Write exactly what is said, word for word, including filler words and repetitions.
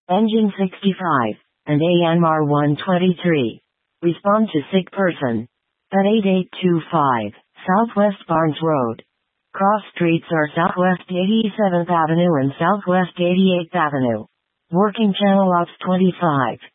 Engine sixty-five, and A N R one twenty-three. Respond to sick person. At eighty-eight twenty-five, Southwest Barnes Road. Cross streets are Southwest eighty-seventh Avenue and Southwest eighty-eighth Avenue. Working channel ops twenty-five.